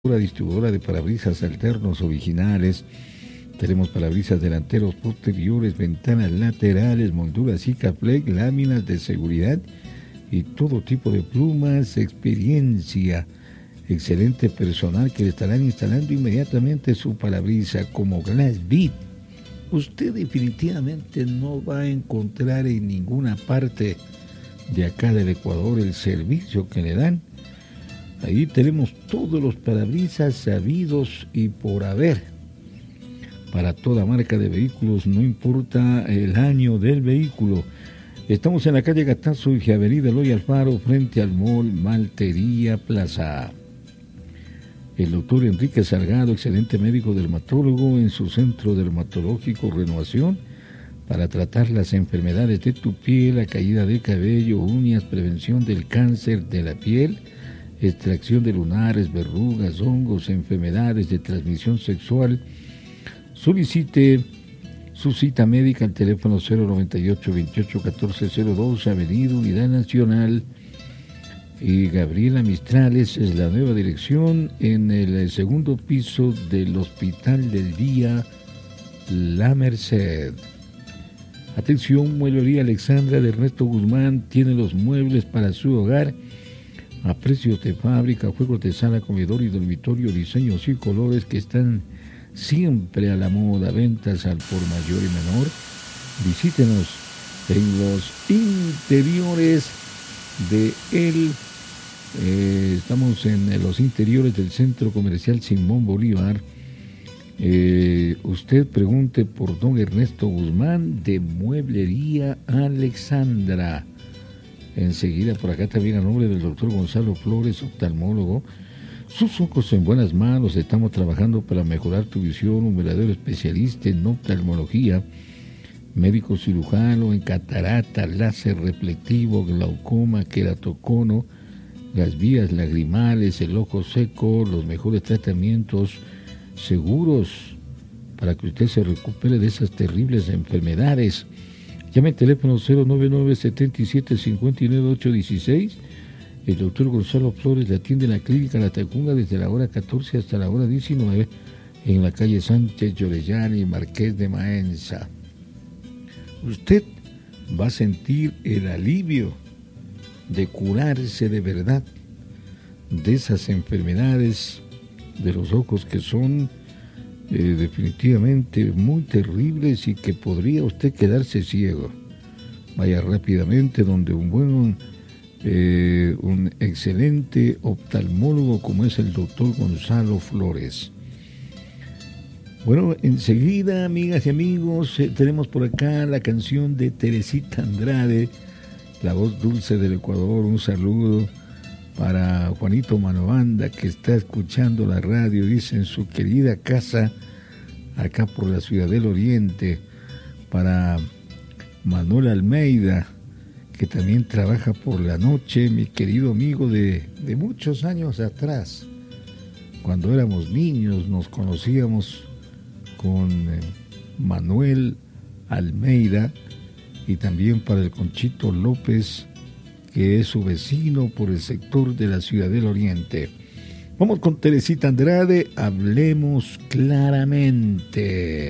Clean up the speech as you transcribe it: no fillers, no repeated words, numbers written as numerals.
Distribuidora de parabrisas alternos originales. Tenemos parabrisas delanteros, posteriores, ventanas laterales, molduras Sikaflex, láminas de seguridad y todo tipo de plumas. Experiencia, excelente personal que le estarán instalando inmediatamente su parabrisa como Glassbit. Usted definitivamente no va a encontrar en ninguna parte de acá del Ecuador el servicio que le dan. Ahí tenemos todos los parabrisas sabidos y por haber. Para toda marca de vehículos, no importa el año del vehículo. Estamos en la calle Gatazo y Avenida Eloy Alfaro, frente al Mall Maltería Plaza. El doctor Enrique Salgado, excelente médico dermatólogo en su centro dermatológico Renovación, para tratar las enfermedades de tu piel, la caída de cabello, uñas, prevención del cáncer de la piel, extracción de lunares, verrugas, hongos, enfermedades de transmisión sexual. Solicite su cita médica al teléfono 098-28-1402, Avenida Unidad Nacional. Y Gabriela Mistrales es la nueva dirección en el segundo piso del Hospital del Día La Merced. Atención, Mueblería Alexandra de Ernesto Guzmán tiene los muebles para su hogar a precios de fábrica, juegos de sala, comedor y dormitorio, diseños y colores que están siempre a la moda, ventas al por mayor y menor. Visítenos en los interiores de estamos en los interiores del Centro Comercial Simón Bolívar. Usted pregunte por don Ernesto Guzmán de Mueblería Alexandra. Enseguida por acá también a nombre del doctor Gonzalo Flores, oftalmólogo. Sus ojos en buenas manos. Estamos trabajando para mejorar tu visión. Un verdadero especialista en oftalmología, médico cirujano en catarata, láser reflectivo, glaucoma, queratocono, las vías lagrimales, el ojo seco, los mejores tratamientos seguros para que usted se recupere de esas terribles enfermedades. Llame al teléfono 099-77-59-816. El doctor Gonzalo Flores le atiende en la clínica La Tacunga desde la hora 14 hasta la hora 19 en la calle Sánchez Llorellani, Marqués de Maenza. Usted va a sentir el alivio de curarse de verdad de esas enfermedades de los ojos que son definitivamente muy terribles y que podría usted quedarse ciego. Vaya rápidamente donde un excelente oftalmólogo como es el doctor Gonzalo Flores. Bueno, enseguida, amigas y amigos, tenemos por acá la canción de Teresita Andrade, la voz dulce del Ecuador. Un saludo para Juanito Manobanda, que está escuchando la radio, dice, en su querida casa, acá por la Ciudad del Oriente. Para Manuel Almeida, que también trabaja por la noche, mi querido amigo de muchos años atrás. Cuando éramos niños nos conocíamos con Manuel Almeida, y también para el Conchito López, que es su vecino por el sector de la Ciudad del Oriente. Vamos con Teresita Andrade, hablemos claramente.